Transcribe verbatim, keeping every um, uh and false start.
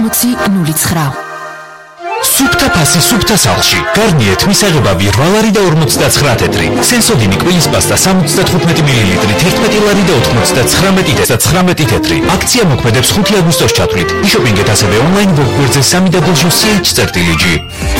null nine. სუფთა ფასი სუფთა სახლში. გარნიეთ მისაღებავი რვა ლარი და ორმოცდაცხრა თეთრი. სენსოდინი კვილის პასტა სამოცდათხუთმეტი მილილიტრი ერთმეტი ლარი და ოთხმოცდაცხრამეტი თეთრი. აქცია მოქმედებს ხუთი აგვისტოს ჩათვლით. იშოპინგეთ ასევე ონლაინ ვებ გვერდზე სამი დაბლ იუ სი ეიჩ წერტილი ჯი.